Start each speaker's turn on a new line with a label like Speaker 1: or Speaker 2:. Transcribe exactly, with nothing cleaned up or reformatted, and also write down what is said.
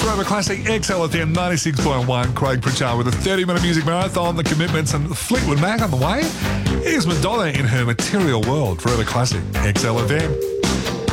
Speaker 1: Forever Classic X L F M ninety-six point one. Craig Pritchard with a thirty-minute music marathon, The Commitments and Fleetwood Mac on the way. Here's Madonna in her Material World. Forever Classic X L F M.